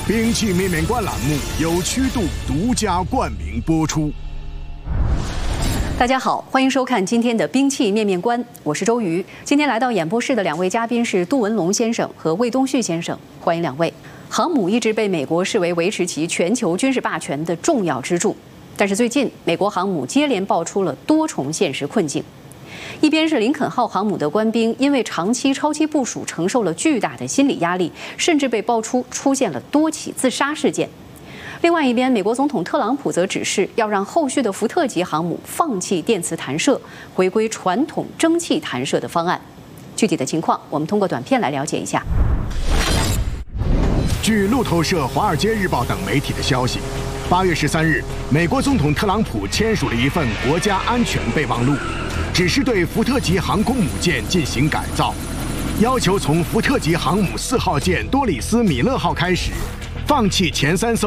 兵器面面观栏目由曲度独家冠名播出。 大家好，欢迎收看今天的兵器面面观，我是周瑜。今天来到演播室的两位嘉宾是杜文龙先生和魏东旭先生，欢迎两位。航母一直被美国视为维持其全球军事霸权的重要支柱，但是最近美国航母接连爆出了多重现实困境。一边是林肯号航母的官兵因为长期超期部署承受了巨大的心理压力，甚至被爆出现了多起自杀事件。另外一边，美国总统特朗普则指示要让后续的福特级航母放弃电磁弹射，回归传统蒸汽弹射的方案。具体的情况，我们通过短片来了解一下。 据路透社、《华尔街日报》等媒体的消息，8月13日，美国总统特朗普签署了一份国家安全备忘录，指示对福特级航空母舰进行改造，要求从福特级航母4号舰多里斯·米勒号开始，放弃前3艘